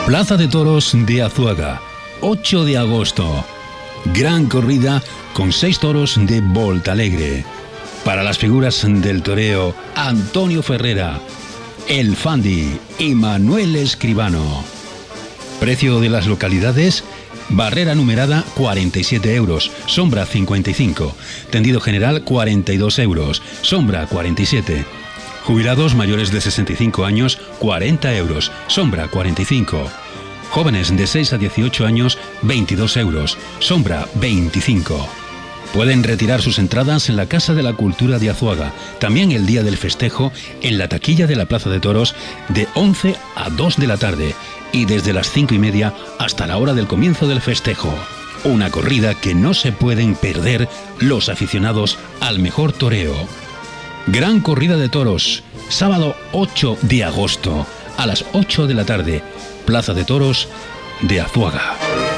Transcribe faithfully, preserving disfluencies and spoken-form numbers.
Plaza de Toros de Azuaga, ocho de agosto. Gran corrida con seis toros de Volta Alegre. Para las figuras del toreo, Antonio Ferrera, El Fandi y Manuel Escribano. Precio de las localidades: barrera numerada cuarenta y siete euros, sombra cincuenta y cinco, tendido general cuarenta y dos euros, sombra cuarenta y siete. Jubilados mayores de sesenta y cinco años, cuarenta euros, sombra cuarenta y cinco. Jóvenes de seis a dieciocho años, veintidós euros, sombra veinticinco. Pueden retirar sus entradas en la Casa de la Cultura de Azuaga, también el día del festejo en la taquilla de la Plaza de Toros de once a dos de la tarde y desde las cinco y media hasta la hora del comienzo del festejo. Una corrida que no se pueden perder los aficionados al mejor toreo. Gran corrida de toros, sábado ocho de agosto, a las ocho de la tarde, Plaza de Toros de Azuaga.